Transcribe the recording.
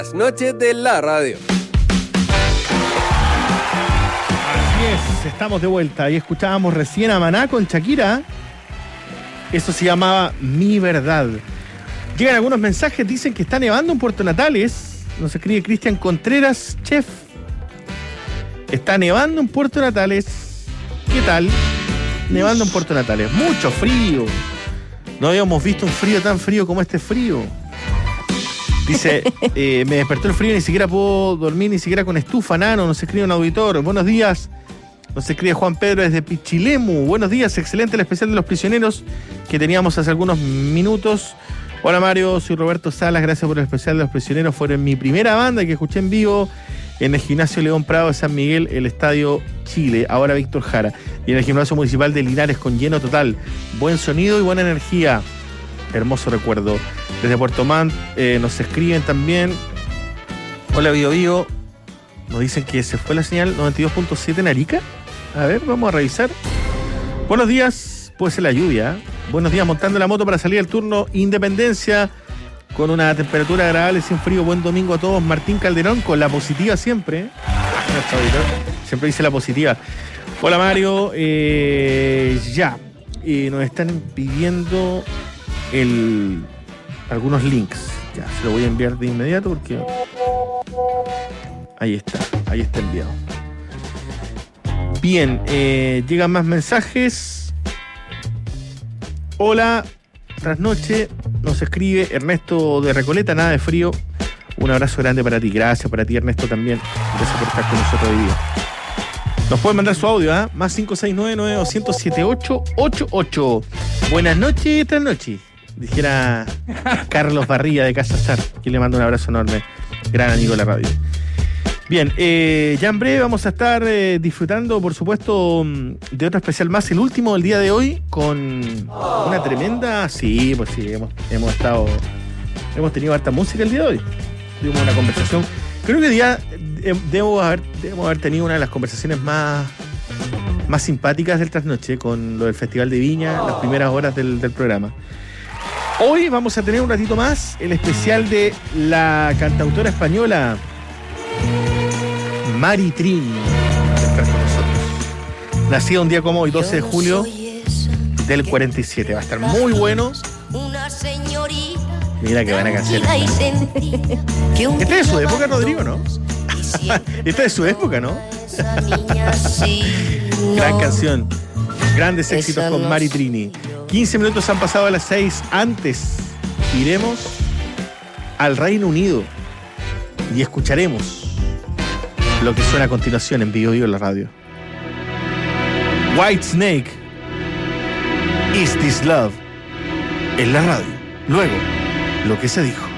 Las noches de la radio. Así es, estamos de vuelta y escuchábamos recién a Maná con Shakira. Eso se llamaba Mi Verdad. Llegan algunos mensajes, dicen que está nevando en Puerto Natales. Nos escribe Cristian Contreras, chef. Está nevando en Puerto Natales. ¿Qué tal? Nevando en Puerto Natales. Mucho frío. No habíamos visto un frío tan frío como este frío. Dice, me despertó el frío, ni siquiera puedo dormir, ni siquiera con estufa, nano. Nos escribe un auditor. Buenos días. Nos escribe Juan Pedro desde Pichilemu. Buenos días, excelente el especial de los prisioneros que teníamos hace algunos minutos. Hola Mario, soy Roberto Salas, gracias por el especial de los prisioneros. Fueron mi primera banda que escuché en vivo en el Gimnasio León Prado de San Miguel, el Estadio Chile, ahora Víctor Jara. Y en el Gimnasio Municipal de Linares con lleno total. Buen sonido y buena energía. Hermoso recuerdo. Desde Puerto Montt nos escriben también. Hola Bio Bio. Nos dicen que se fue la señal 92.7 en Arica. A ver, vamos a revisar. Buenos días. Puede ser la lluvia. Buenos días, montando la moto para salir al turno Independencia. Con una temperatura agradable, sin frío. Buen domingo a todos. Martín Calderón con la positiva siempre. Siempre dice la positiva. Hola Mario. Ya. Nos están pidiendo algunos links. Ya, se lo voy a enviar de inmediato porque... Ahí está enviado. Bien, llegan más mensajes. Hola, trasnoche, nos escribe Ernesto de Recoleta, nada de frío. Un abrazo grande para ti, gracias para ti Ernesto también. Gracias por estar con nosotros hoy día. Nos pueden mandar su audio, ¿eh? Más 569-9200-7888. Buenas noches, trasnoche. Dijera Carlos Barría de Casa Sar, que le mando un abrazo enorme. Gran amigo de la radio. Bien, ya en breve vamos a estar disfrutando, por supuesto, de otro especial más, el último del día de hoy, con una tremenda... Sí, pues sí, hemos tenido harta música el día de hoy. Tuvimos una conversación. Creo que ya debemos haber tenido una de las conversaciones más simpáticas del trasnoche, con lo del Festival de Viña, las primeras horas del programa. Hoy vamos a tener un ratito más el especial de la cantautora española Mari Trini, estar con nosotros. Nacida un día como hoy, 12 de julio del 47. Va a estar muy bueno. Mira qué buena canción. Esta es de su época, Rodrigo, ¿no? Esta es de su época, ¿no? Gran canción. Grandes éxitos con Mari Trini. 15 minutos han pasado a las 6. Antes iremos al Reino Unido y escucharemos lo que suena a continuación en Bio Bio en la radio. Whitesnake, Is This Love, en la radio. Luego, lo que se dijo.